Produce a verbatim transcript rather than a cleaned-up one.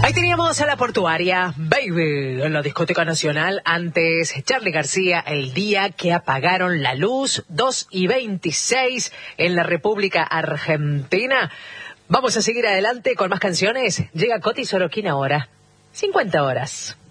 Ahí teníamos a La Portuaria, Baby, en la Discoteca Nacional. Antes, Charly García, El día que apagaron la luz, dos y veintiséis en la República Argentina. Vamos a seguir adelante con más canciones. Llega Coti Sorokin ahora, cincuenta horas.